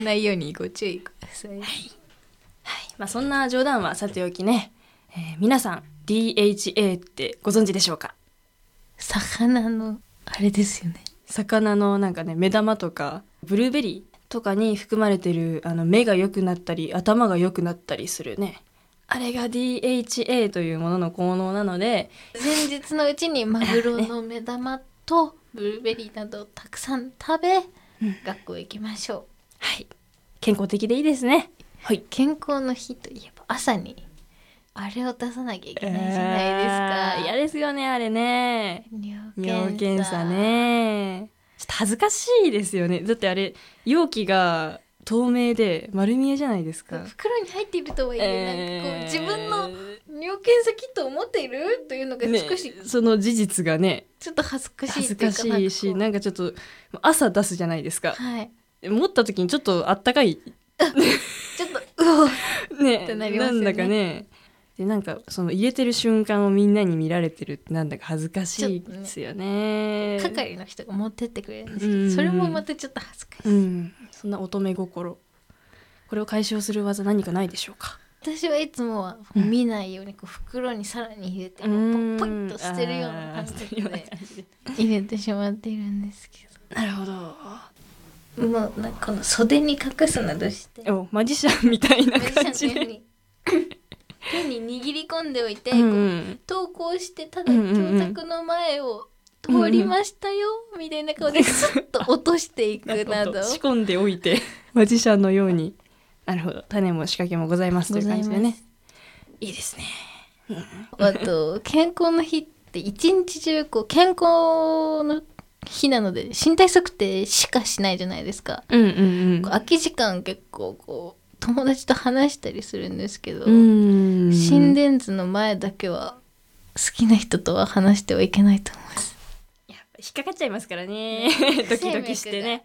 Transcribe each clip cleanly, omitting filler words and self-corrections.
ないようにご注意ください。はい、 まあ、そんな冗談はさておきね、皆さん DHA ってご存知でしょうか？ 魚のあれですよね。 魚のなんかね、目玉とかブルーベリーとかに含まれてる目が良くなったり頭が良くなったりするね、あれが DHA というものの効能なので、 前日のうちにマグロの目玉とブルーベリーなどをたくさん食べ、学校へ行きましょう。 はい、健康的でいいですね。はい、 健康の日といえば朝にあれを出さなきゃいけないじゃないですか。 嫌ですよね、あれね。 尿検査ね。ちょっと恥ずかしいですよね。だってあれ容器が透明で丸見えじゃないですか。 袋に入っているとはいえ、なんかこう自分の尿検査キットを持っているというのが少し、 ね、その事実がねちょっと恥ずかしい恥ずかしいし、なんかちょっと朝出すじゃないですか。 はい、 持った時にちょっとあったかいちょっとうおね、 ってなりますよね。 なんだかね、でなんかその入れてる瞬間をみんなに見られてるってなんだか恥ずかしいですよね。 係の人が持ってってくれるんですけど、それもまたちょっと恥ずかしい、 そんな乙女心、これを解消する技何かないでしょうか？ 私はいつもは見ないようにこう袋にさらに入れてポッポイッと捨てるような感じで入れてしまっているんですけど。なるほど。 もうなんかこの袖に隠すなどしてマジシャンみたいな感じで手に握り込んでおいて、投稿してただ教卓の前を通りましたよ、みたいな顔でスッと落としていくなど仕込んでおいてマジシャンのように。なるほど、種も仕掛けもございますという感じでね。いいですね。 あと健康の日って一日中こう健康の日なので身体測定しかしないじゃないですか。空き時間結構こう友達と話したりするんですけど、心電図の前だけは好きな人とは話してはいけないと思います。 やっぱ引っかかっちゃいますからねドキドキしてね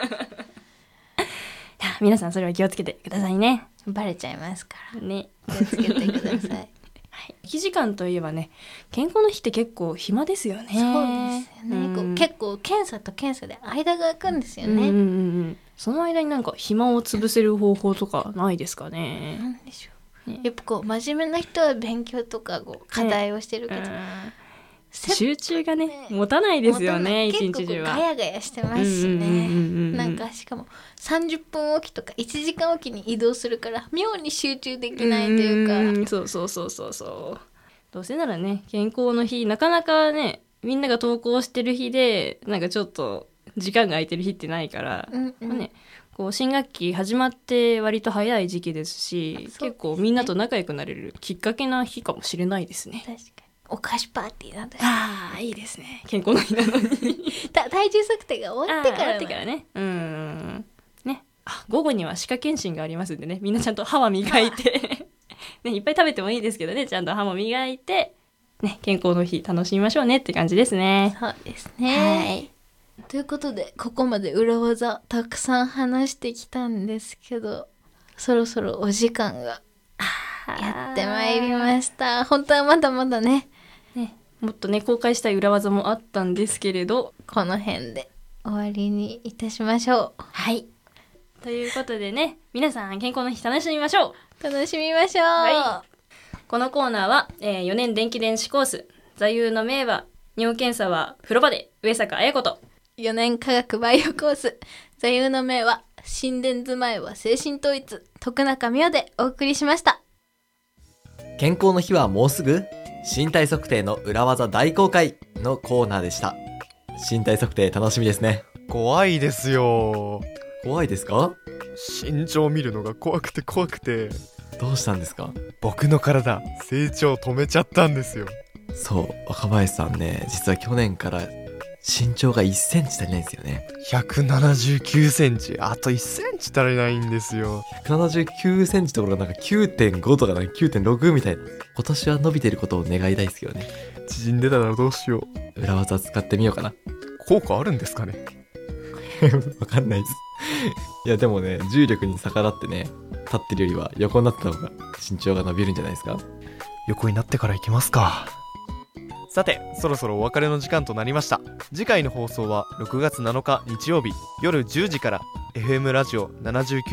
皆さんそれは気をつけてくださいね。 バレちゃいますからね、 気をつけてください空き時間といえばね、健康の日って結構暇ですよね。 そうですよね、こう結構検査と検査で間が空くんですよね。 その間になんか暇を潰せる方法とかないですかね。 なんでしょう、やっぱこう真面目な人は勉強とかこう課題をしてるけど、 集中がね持たないですよね。一日中は結構ガヤガヤしてますしね。なんかしかも30分おきとか1時間おきに移動するから妙に集中できないというか、 そうどうせならね、健康の日なかなかね、みんなが投稿してる日でなんかちょっと時間が空いてる日ってないから、こう新学期始まって割と早い時期ですし、結構みんなと仲良くなれるきっかけな日かもしれないですね。 確かにお菓子パーティーなんだ。 いいですね。健康の日なのに体重測定が終わってからね。ね。午後には歯科検診がありますんでね、みんなちゃんと歯は磨いてね、いっぱい食べてもいいですけどね、ちゃんと歯も磨いてね、健康の日楽しみましょうねって感じですね。 そうですね。ということでここまで裏技たくさん話してきたんですけど、そろそろお時間がやってまいりました。本当はまだまだね、 もっとね公開したい裏技もあったんですけれど、 この辺で終わりにいたしましょう。 はい、ということでね、皆さん健康の日楽しみましょう。 楽しみましょう、 このコーナーは、4年電気電子コース座右の銘は尿検査は風呂場で、上坂彩子と 4年科学バイオコース座右の銘は心電図前は精神統一、徳中美代でお送りしました。 健康の日はもうすぐ、身体測定の裏技大公開のコーナーでした。身体測定楽しみですね。 怖いですよ。 怖いですか？ 身長を見るのが怖くて怖くて。 どうしたんですか？ 僕の体、成長止めちゃったんですよ。 そう、若林さんね、実は去年から身長が1センチ足りないんですよね。 179センチ、あと1センチ足りないんですよ。 179センチところがなんか 9.5 とかなんか 9.6 みたいな。今年は伸びてることを願いたいですけどね。 縮んでたらどうしよう。裏技使ってみようかな。 効果あるんですかねわかんないです。いやでもね、重力に逆らってね、立ってるよりは横になった方が身長が伸びるんじゃないですか。 横になってから行きますか。さて、そろそろお別れの時間となりました。次回の放送は6月7日日曜日夜10時から。 FM ラジオ79